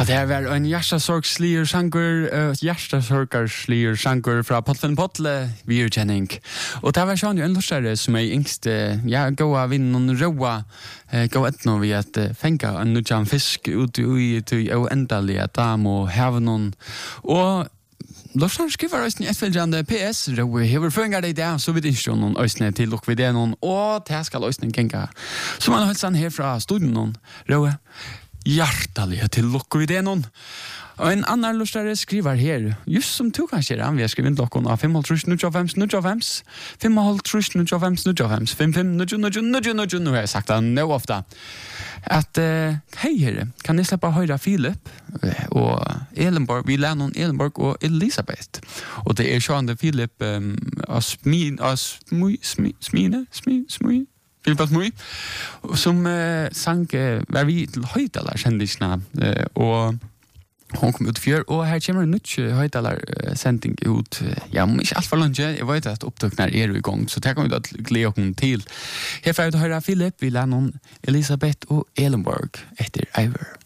Ja, det var en hjertesorgslier sanger fra Pottlen Pottle, Virkjenning. Og det var sånn jo en lustare som yngst, gå av vinnen og råa, gå etno vi at fenga en nudjan fisk ut i oendelige dam og havnen. Og Lorsan skriver også etterfølgende PS, Røy hever føringer det i det, så vidt ikke noen østene til lukk ved det noen, og det skal østene genga. Så man har hilsen her fra studien noen, Røy, hjertelig til lukk ved det noen. Og en annen lustare skriver her, just som du kanskje er, vi har skrivet lokken av 5,5, 5,5, nå har jeg sagt det nå ofte, at hei herre, kan jeg slippe høyre Philip og Elenborg, vi lærer noen Elenborg og Elisabeth, og det er sånn Philip Philip Asmui, som sang var vi til høytaler kjendisene, og hon kom ut fjør, og her kommer en nytt høytaler-sending ut, ja, men ikke alt for langt, jeg vet at opptøkene er i gang, så det kan vi da glede oss til. Her får jeg høyre Philip, vi lærer noen Elisabeth og Elenborg etter Iver.